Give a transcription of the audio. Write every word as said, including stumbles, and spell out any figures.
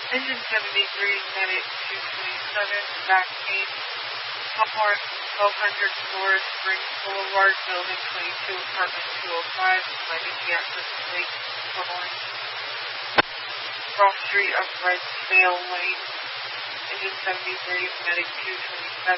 Engine seventy-three, Medic two twenty-seven, back pain, Poplar twelve hundred Florida Springs Boulevard, Building twenty-two, Apartment two oh five, Medic Access Lake, Florida. Cross Street of Redvale Lane, Engine seventy-three, Medic two twenty-seven.